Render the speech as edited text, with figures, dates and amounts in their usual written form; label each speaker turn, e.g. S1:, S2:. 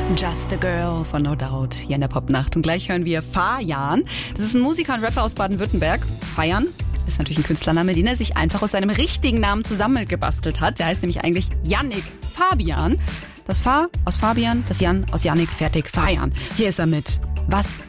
S1: Just a Girl von No Doubt hier in der Popnacht. Und gleich hören wir Fajan. Das ist ein Musiker und Rapper aus Baden-Württemberg. Fajan ist natürlich ein Künstlername, den er sich einfach aus seinem richtigen Namen zusammengebastelt hat. Der heißt nämlich eigentlich Yannick Fabian. Das Fa aus Fabian, das Jan aus Yannick, fertig, Fajan. Hier ist er mit Was